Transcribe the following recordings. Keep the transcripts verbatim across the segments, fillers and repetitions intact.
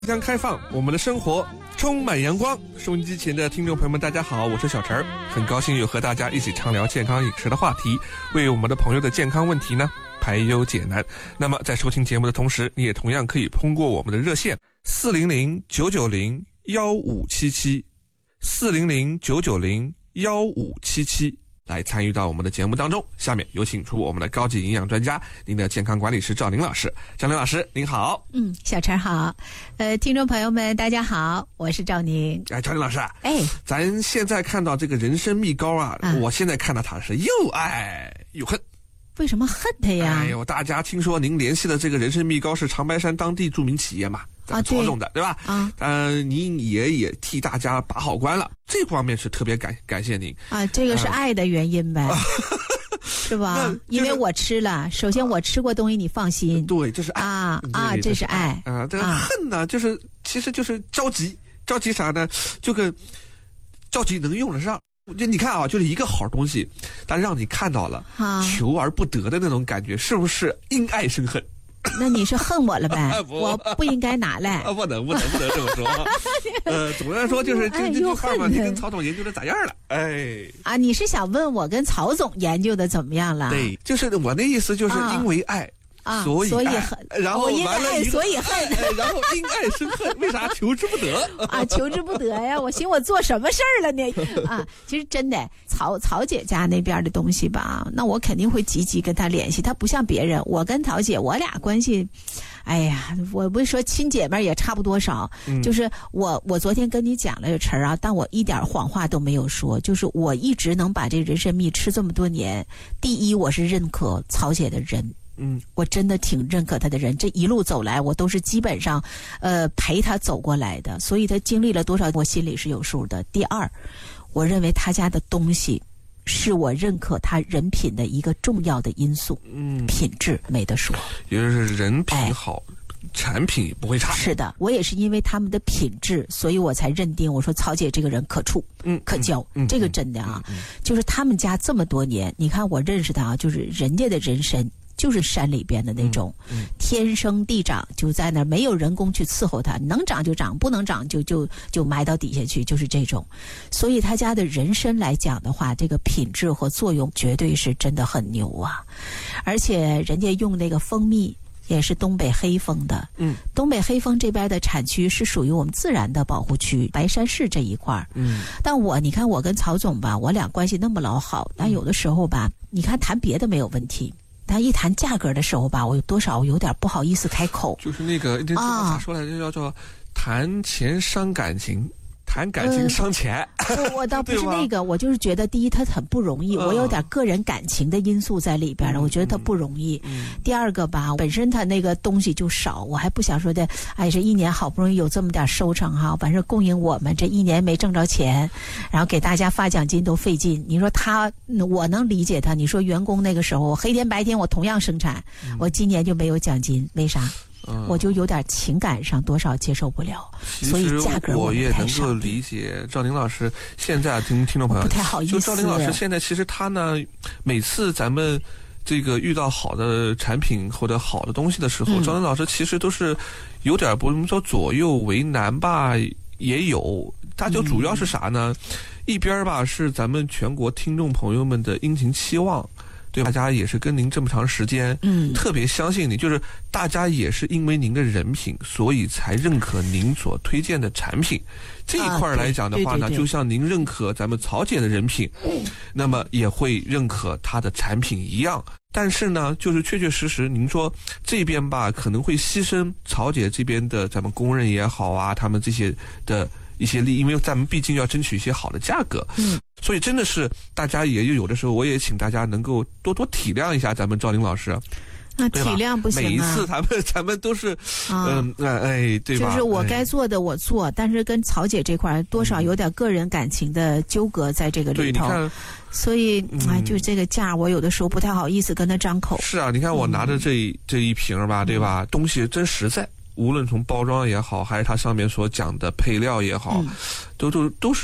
将开放，我们的生活充满阳光。收音机前的听众朋友们，大家好，我是小陈儿，很高兴有和大家一起畅聊健康饮食的话题，为我们的朋友的健康问题呢排忧解难。那么在收听节目的同时，你也同样可以通过我们的热线四零零九九零幺五七七四零零九九零幺五七七来参与到我们的节目当中。下面有请出我们的高级营养专家，您的健康管理师赵玲老师。赵玲老师您好。 嗯，小陈好。呃，听众朋友们大家好，我是赵宁。 哎，赵玲老师， 哎， 咱现在看到这个人参蜜膏啊， 啊我现在看到它是又爱又恨。 为什么恨他呀？ 哎呦，大家听说您联系的这个人参蜜膏是长白山当地著名企业嘛，咱们操纵的， 对, 对吧？ 啊， 呃，您也也替大家把好关了，这方面是特别感感谢您啊，这个是爱的原因呗。啊是吧、就是？因为我吃了，首先我吃过东西，你放心。 对，这是爱啊啊，这是爱啊。这个恨呢，啊、就是其实就是着急，着急啥呢？这个着急能用得上。就你看啊，就是一个好东西，但让你看到了，啊、求而不得的那种感觉，是不是因爱生恨？ 那你是恨我了呗？我不应该拿来。 啊，不能不能不能这么说。呃，总的来说就是这这句话嘛，你跟曹总研究的咋样了？哎， 啊，你是想问我跟曹总研究的怎么样了？ 对，就是我的意思，就是因为爱。 啊， 所以所以恨， 然后因为爱所以恨， 然后因爱生恨，为啥求之不得啊？求之不得呀！我寻我做什么事儿了呢？啊，其实真的，曹曹姐家那边的东西吧，那我肯定会积极跟她联系。她不像别人，我跟曹姐我俩关系，哎呀，我不是说亲姐妹也差不多少。嗯、就是我我昨天跟你讲了这词儿啊，但我一点谎话都没有说。就是我一直能把这人参蜜吃这么多年，第一我是认可曹姐的人。嗯，我真的挺认可他的人，这一路走来，我都是基本上，呃，陪他走过来的，所以他经历了多少，我心里是有数的。第二，我认为他家的东西，是我认可他人品的一个重要的因素。嗯，品质没得说， 也就是人品好。哎产品不会差。 是的，我也是因为他们的品质，所以我才认定我说曹姐这个人可处，嗯，可交，嗯、这个真的啊、嗯嗯，就是他们家这么多年，你看我认识的啊，就是人家的人参就是山里边的那种，嗯嗯、天生地长，就在那儿，没有人工去伺候它，能长就长，不能长就就就埋到底下去，就是这种。所以他家的人参来讲的话，这个品质和作用绝对是真的很牛啊，而且人家用那个蜂蜜。也是东北黑蜂的，嗯，东北黑蜂这边的产区是属于我们自然的保护区，白山市这一块儿，嗯，但我你看我跟曹总吧，我俩关系那么老好，但有的时候吧，你看谈别的没有问题，但一谈价格的时候吧，我有多少有点不好意思开口， 就是那个这咋说来着，叫做谈钱伤感情。谈感情伤钱、 呃、我倒不是那个我就是觉得第一他很不容易、嗯、我有点个人感情的因素在里边了、嗯、我觉得他不容易、嗯、第二个吧本身他那个东西就少，我还不想说的哎，这一年好不容易有这么点收成哈，反正供应我们这一年没挣着钱，然后给大家发奖金都费劲，你说他我能理解他，你说员工那个时候黑天白天我同样生产、嗯、我今年就没有奖金，为啥？嗯、我就有点情感上多少接受不了，所以价格我也能够理解赵玲老师现在听听众朋友不太好意思， 就赵玲老师现在其实他呢，每次咱们这个遇到好的产品或者好的东西的时候，嗯、赵玲老师其实都是有点不能说左右为难吧，也有，他就主要是啥呢？嗯、一边吧是咱们全国听众朋友们的殷勤期望。对，大家也是跟您这么长时间，嗯，特别相信你，就是大家也是因为您的人品，所以才认可您所推荐的产品。这一块来讲的话呢， 啊、对对对就像您认可咱们曹姐的人品，嗯，那么也会认可她的产品一样。但是呢，就是确确实实，您说这边吧，可能会牺牲曹姐这边的咱们工人也好啊，他们这些的一些利益，因为咱们毕竟要争取一些好的价格，嗯。所以真的是大家也有的时候，我也请大家能够多多体谅一下咱们赵玲老师。 那体谅不行啊！ 每一次咱们咱们都是，嗯、呃、哎，对吧？ 就是我该做的我做，哎、但是跟曹姐这块多少有点个人感情的纠葛在这个里头。 对， 所以哎，就这个价，我有的时候不太好意思跟他张口。 是啊，你看我拿着这一、嗯、这一瓶吧，对吧？东西真实在。无论从包装也好，还是它上面所讲的配料也好，嗯、都都都是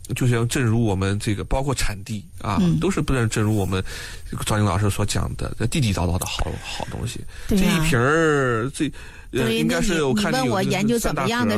就像正如我们这个包括产地啊，嗯、都是不能正如我们赵宁老师所讲的，地地道道的好好东西。 对啊、 这一瓶儿，这呃，应该是我看你问我研究怎么样的